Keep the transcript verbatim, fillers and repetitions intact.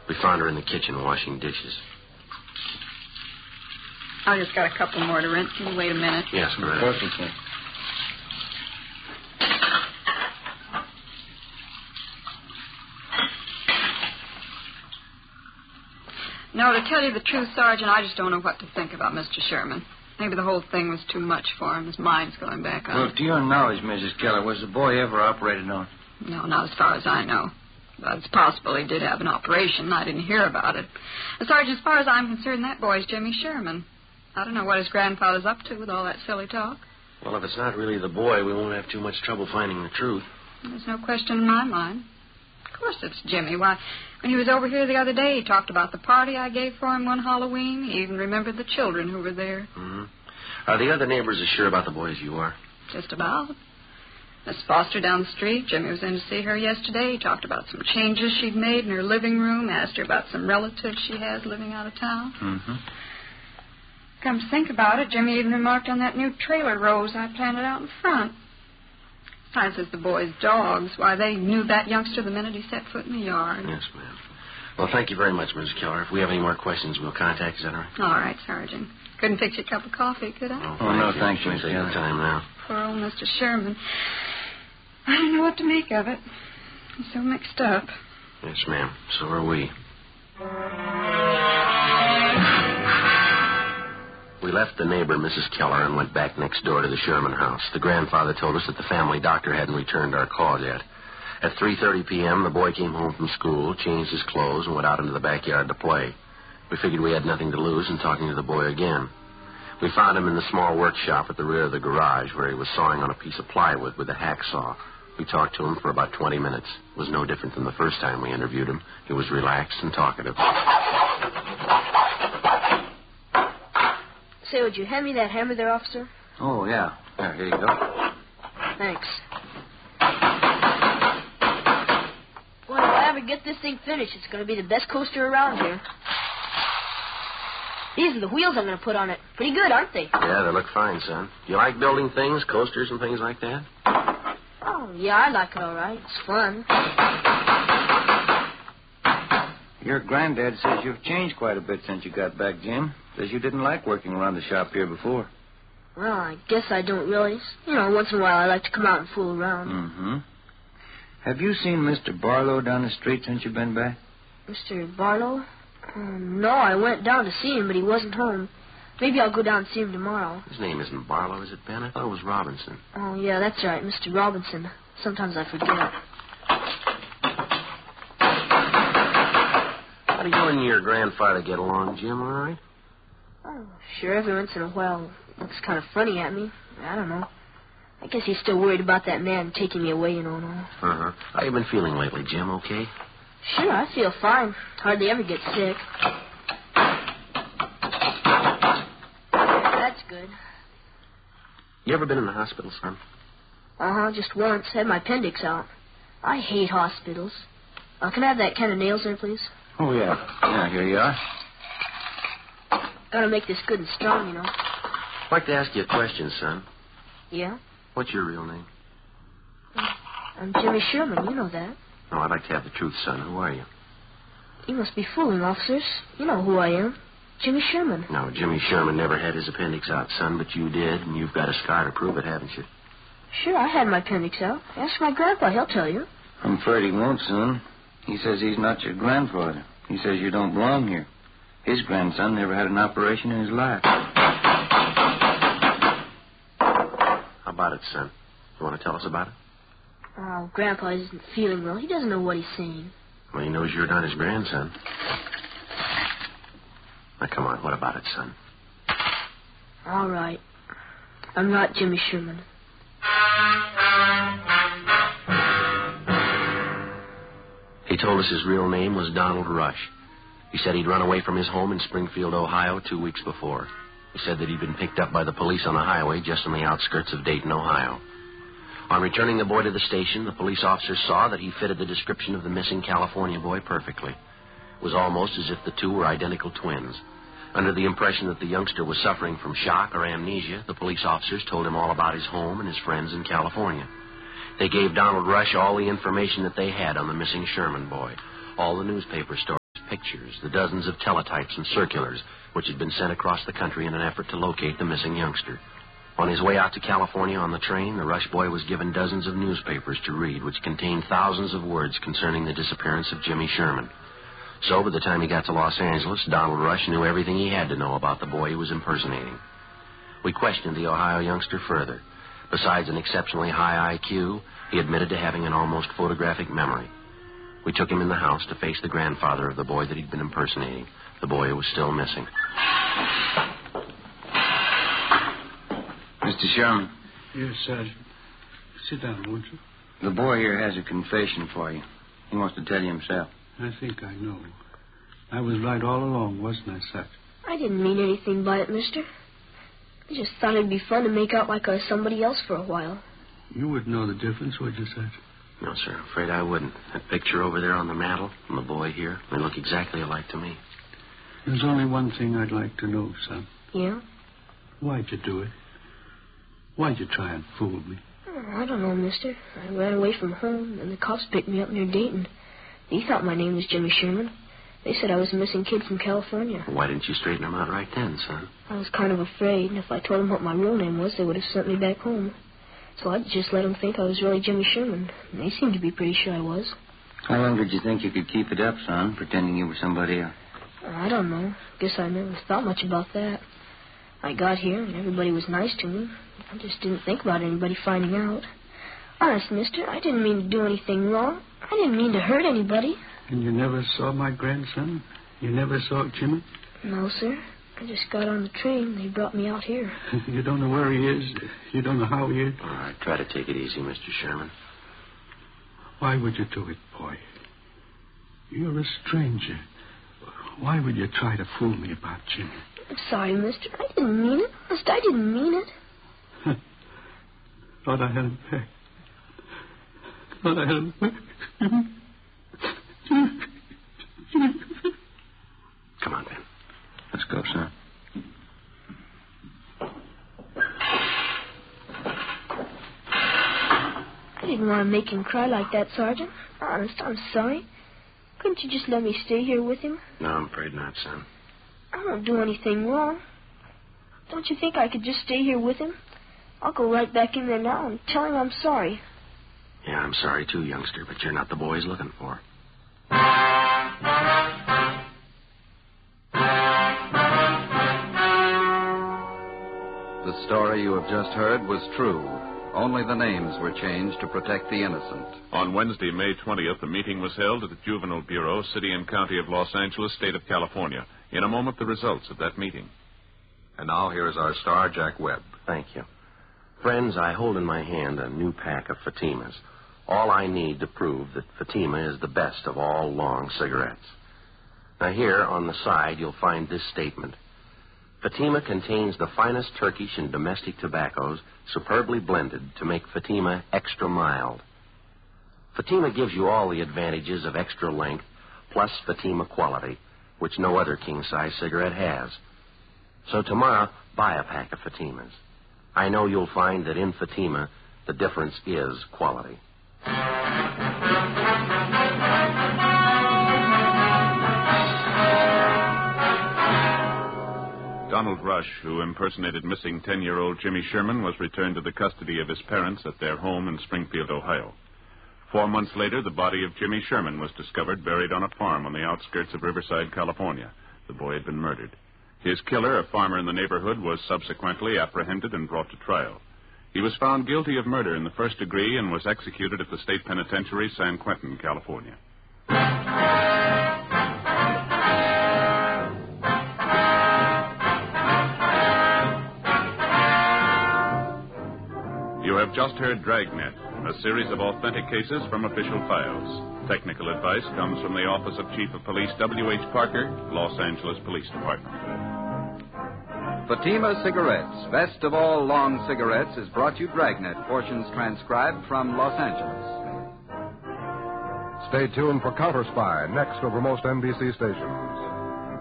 We found her in the kitchen washing dishes. I just got a couple more to rinse. Can you wait a minute? Yes, Of correct. course you can. No, to tell you the truth, Sergeant, I just don't know what to think about Mister Sherman. Maybe the whole thing was too much for him. His mind's going back on. Well, to your knowledge, Missus Keller, was the boy ever operated on? No, not as far as I know. But it's possible he did have an operation. I didn't hear about it. Uh, Sergeant, as far as I'm concerned, that boy's Jimmy Sherman. I don't know what his grandfather's up to with all that silly talk. Well, if it's not really the boy, we won't have too much trouble finding the truth. There's no question in my mind. Of course it's Jimmy. Why, when he was over here the other day, he talked about the party I gave for him one Halloween. He even remembered the children who were there. Mm-hmm. Are the other neighbors as sure about the boy as you are? Just about. Miss Foster down the street, Jimmy was in to see her yesterday. He talked about some changes she'd made in her living room, asked her about some relatives she has living out of town. Mm-hmm. Come to think about it, Jimmy even remarked on that new trailer rose I planted out in front. Besides, as the boy's dogs, why, they knew that youngster the minute he set foot in the yard. Yes, ma'am. Well, thank you very much, Missus Keller. If we have any more questions, we'll contact you. Is that all right? All right, Sergeant. Couldn't fix you a cup of coffee, could I? Oh, no, thank you, Miss Miss Keller. Keller. Time now. Poor old Mister Sherman. I don't know what to make of it. He's so mixed up. Yes, ma'am. So are we. We left the neighbor, Missus Keller, and went back next door to the Sherman house. The grandfather told us that the family doctor hadn't returned our call yet. At three thirty p.m., the boy came home from school, changed his clothes, and went out into the backyard to play. We figured we had nothing to lose in talking to the boy again. We found him in the small workshop at the rear of the garage where he was sawing on a piece of plywood with a hacksaw. We talked to him for about twenty minutes. It was no different than the first time we interviewed him. He was relaxed and talkative. Say, would you hand me that hammer there, officer? Oh, yeah. There, here you go. Thanks. Well, if I ever get this thing finished, it's going to be the best coaster around here. These are the wheels I'm going to put on it. Pretty good, aren't they? Yeah, they look fine, son. Do you like building things, coasters and things like that? Oh, yeah, I like it all right. It's fun. Your granddad says you've changed quite a bit since you got back, Jim. Says you didn't like working around the shop here before. Well, I guess I don't really. You know, once in a while I like to come out and fool around. Mm-hmm. Have you seen Mister Barlow down the street since you've been back? Mister Barlow? Um, no, I went down to see him, but he wasn't home. Maybe I'll go down and see him tomorrow. His name isn't Barlow, is it, Ben? I thought it was Robinson. Oh, yeah, that's right, Mister Robinson. Sometimes I forget. How do you and your grandfather get along, Jim, all right? Oh, sure, every once in a while looks kind of funny at me. I don't know. I guess he's still worried about that man taking me away, you know, and all. Uh-huh. How you been feeling lately, Jim, okay? Sure, I feel fine. Hardly ever get sick. That's good. You ever been in the hospital, son? Uh-huh, just once. Had my appendix out. I hate hospitals. Uh, can I have that can of nails there, please? Oh, yeah. Yeah, here you are. Gotta make this good and strong, you know. I'd like to ask you a question, son. Yeah? What's your real name? I'm Jimmy Sherman. You know that. No, I'd like to have the truth, son. Who are you? You must be fooling, officers. You know who I am. Jimmy Sherman. No, Jimmy Sherman never had his appendix out, son, but you did, and you've got a scar to prove it, haven't you? Sure, I had my appendix out. Ask my grandpa. He'll tell you. I'm afraid he won't soon. He says he's not your grandfather. He says you don't belong here. His grandson never had an operation in his life. How about it, son? You want to tell us about it? Oh, Grandpa isn't feeling well. He doesn't know what he's saying. Well, he knows you're not his grandson. Now, come on. What about it, son? All right. I'm not Jimmy Sherman. He told us his real name was Donald Rush. He said he'd run away from his home in Springfield, Ohio, two weeks before. He said that he'd been picked up by the police on a highway just on the outskirts of Dayton, Ohio. On returning the boy to the station, the police officers saw that he fitted the description of the missing California boy perfectly. It was almost as if the two were identical twins. Under the impression that the youngster was suffering from shock or amnesia, the police officers told him all about his home and his friends in California. They gave Donald Rush all the information that they had on the missing Sherman boy, all the newspaper stories, pictures, the dozens of teletypes and circulars which had been sent across the country in an effort to locate the missing youngster. On his way out to California on the train, the Rush boy was given dozens of newspapers to read, which contained thousands of words concerning the disappearance of Jimmy Sherman. So, by the time he got to Los Angeles, Donald Rush knew everything he had to know about the boy he was impersonating. We questioned the Ohio youngster further. Besides an exceptionally high I Q, he admitted to having an almost photographic memory. We took him in the house to face the grandfather of the boy that he'd been impersonating, the boy who was still missing. Mister Sherman. Yes, Sergeant. Sit down, won't you? The boy here has a confession for you. He wants to tell you himself. I think I know. I was right all along, wasn't I, Sergeant? I didn't mean anything by it, mister. I just thought it'd be fun to make out like I was somebody else for a while. You wouldn't know the difference, would you, Sergeant? No, sir. I'm afraid I wouldn't. That picture over there on the mantel and the boy here, they look exactly alike to me. There's only one thing I'd like to know, son. Yeah? Why'd you do it? Why'd you try and fool me? Oh, I don't know, mister. I ran away from home, and the cops picked me up near Dayton. They thought my name was Jimmy Sherman. They said I was a missing kid from California. Why didn't you straighten them out right then, son? I was kind of afraid, and if I told them what my real name was, they would have sent me back home. So I just let them think I was really Jimmy Sherman. And they seemed to be pretty sure I was. How long did you think you could keep it up, son, pretending you were somebody else? I don't know. Guess I never thought much about that. I got here, and everybody was nice to me. I just didn't think about anybody finding out. Honest, mister, I didn't mean to do anything wrong. I didn't mean to hurt anybody. And you never saw my grandson? You never saw Jimmy? No, sir. I just got on the train. They brought me out here. You don't know where he is? You don't know how he is? All right, try to take it easy, Mister Sherman. Why would you do it, boy? You're a stranger. Why would you try to fool me about Jimmy? I'm sorry, mister. I didn't mean it. Honest, I didn't mean it. Thought I had him back. Thought I had him back. Come on, Ben. Let's go, son. I didn't want to make him cry like that, Sergeant. Honest, I'm sorry. Couldn't you just let me stay here with him? No, I'm afraid not, son. I won't do anything wrong. Don't you think I could just stay here with him? I'll go right back in there now and tell him I'm sorry. Yeah, I'm sorry too, youngster, but you're not the boy he's looking for. The story you have just heard was true. Only the names were changed to protect the innocent. On Wednesday, May twentieth, a meeting was held at the Juvenile Bureau, City and County of Los Angeles, State of California. In a moment, the results of that meeting. And now here is our star, Jack Webb. Thank you. Friends, I hold in my hand a new pack of Fatimas. All I need to prove that Fatima is the best of all long cigarettes. Now here on the side, you'll find this statement. Fatima contains the finest Turkish and domestic tobaccos, superbly blended to make Fatima extra mild. Fatima gives you all the advantages of extra length, plus Fatima quality, which no other king-size cigarette has. So tomorrow, buy a pack of Fatimas. I know you'll find that in Fatima, the difference is quality. Donald Rush, who impersonated missing ten-year-old Jimmy Sherman, was returned to the custody of his parents at their home in Springfield, Ohio. Four months later, the body of Jimmy Sherman was discovered buried on a farm on the outskirts of Riverside, California. The boy had been murdered. His killer, a farmer in the neighborhood, was subsequently apprehended and brought to trial. He was found guilty of murder in the first degree and was executed at the state penitentiary, San Quentin, California. You have just heard Dragnet, a series of authentic cases from official files. Technical advice comes from the Office of Chief of Police W H Parker, Los Angeles Police Department. Fatima Cigarettes, best of all long cigarettes, has brought you Dragnet, portions transcribed from Los Angeles. Stay tuned for Counter Spy, next over most N B C stations.